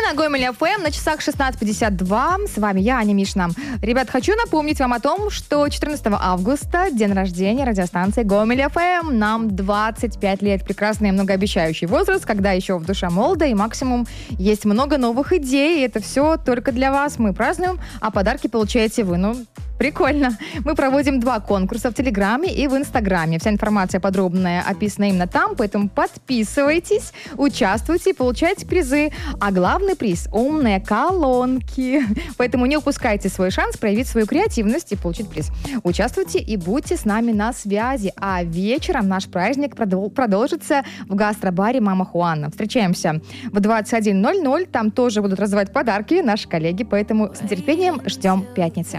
на Гомель ФМ, на часах 16:52. С вами я, Аня Мишна. Ребят, хочу напомнить вам о том, что 14 августа день рождения радиостанции Гомель ФМ. Нам 25 лет. Прекрасный и многообещающий возраст, когда еще в душе молодо и максимум есть много новых идей. И это все только для вас. Мы празднуем, а подарки получаете вы. Прикольно. Мы проводим 2 конкурса в Телеграме и в Инстаграме. Вся информация подробная описана именно там, поэтому подписывайтесь, участвуйте и получайте призы. А главный приз – умные колонки. Поэтому не упускайте свой шанс проявить свою креативность и получить приз. Участвуйте и будьте с нами на связи. А вечером наш праздник продолжится в гастробаре «Мама Хуана». Встречаемся в 21:00. Там тоже будут раздавать подарки наши коллеги, поэтому с нетерпением ждем пятницы.